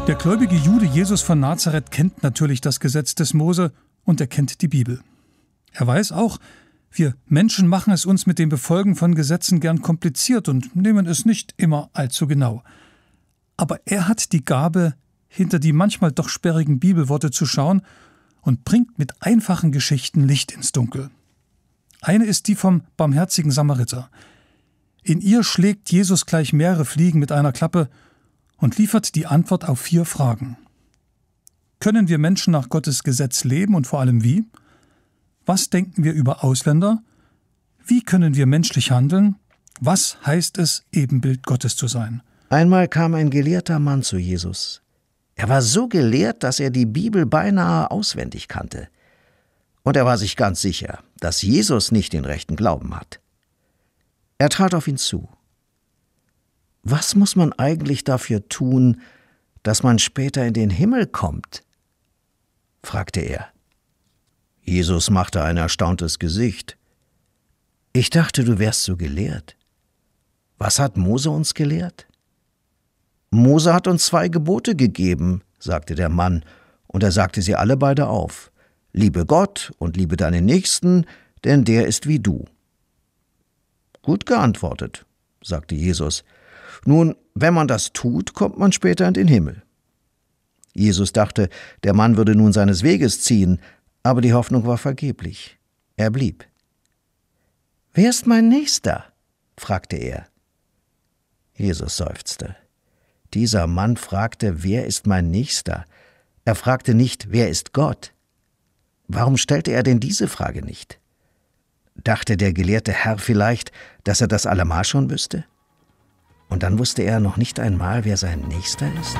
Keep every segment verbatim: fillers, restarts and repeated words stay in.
Der gläubige Jude Jesus von Nazareth kennt natürlich das Gesetz des Mose und er kennt die Bibel. Er weiß auch, wir Menschen machen es uns mit dem Befolgen von Gesetzen gern kompliziert und nehmen es nicht immer allzu genau. Aber er hat die Gabe, hinter die manchmal doch sperrigen Bibelworte zu schauen und bringt mit einfachen Geschichten Licht ins Dunkel. Eine ist die vom barmherzigen Samariter. In ihr schlägt Jesus gleich mehrere Fliegen mit einer Klappe und liefert die Antwort auf vier Fragen. Können wir Menschen nach Gottes Gesetz leben und vor allem wie? Was denken wir über Ausländer? Wie können wir menschlich handeln? Was heißt es, Ebenbild Gottes zu sein? Einmal kam ein gelehrter Mann zu Jesus. Er war so gelehrt, dass er die Bibel beinahe auswendig kannte. Und er war sich ganz sicher, dass Jesus nicht den rechten Glauben hat. Er trat auf ihn zu. Was muss man eigentlich dafür tun, dass man später in den Himmel kommt? Fragte er. Jesus machte ein erstauntes Gesicht. Ich dachte, du wärst so gelehrt. Was hat Mose uns gelehrt? Mose hat uns zwei Gebote gegeben, sagte der Mann, und er sagte sie alle beide auf. Liebe Gott und liebe deinen Nächsten, denn der ist wie du. Gut geantwortet, sagte Jesus. Nun, wenn man das tut, kommt man später in den Himmel. Jesus dachte, der Mann würde nun seines Weges ziehen, aber die Hoffnung war vergeblich. Er blieb. »Wer ist mein Nächster?« fragte er. Jesus seufzte. Dieser Mann fragte, wer ist mein Nächster? Er fragte nicht, wer ist Gott? Warum stellte er denn diese Frage nicht? Dachte der gelehrte Herr vielleicht, dass er das allemal schon wüsste? Und dann wusste er noch nicht einmal, wer sein Nächster ist?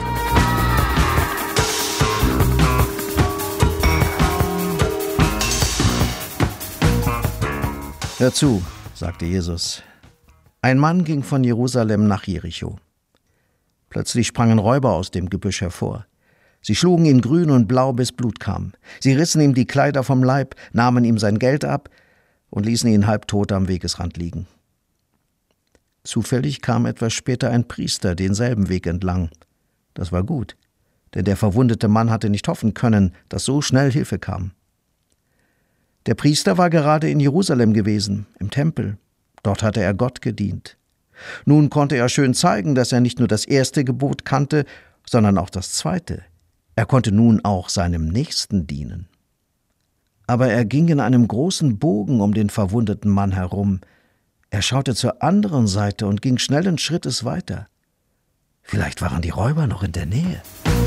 Hör zu, sagte Jesus. Ein Mann ging von Jerusalem nach Jericho. Plötzlich sprangen Räuber aus dem Gebüsch hervor. Sie schlugen ihn grün und blau, bis Blut kam. Sie rissen ihm die Kleider vom Leib, nahmen ihm sein Geld ab und ließen ihn halbtot am Wegesrand liegen. Zufällig kam etwas später ein Priester denselben Weg entlang. Das war gut, denn der verwundete Mann hatte nicht hoffen können, dass so schnell Hilfe kam. Der Priester war gerade in Jerusalem gewesen, im Tempel. Dort hatte er Gott gedient. Nun konnte er schön zeigen, dass er nicht nur das erste Gebot kannte, sondern auch das zweite. Er konnte nun auch seinem Nächsten dienen. Aber er ging in einem großen Bogen um den verwundeten Mann herum. Er schaute zur anderen Seite und ging schnellen Schrittes weiter. Vielleicht waren die Räuber noch in der Nähe.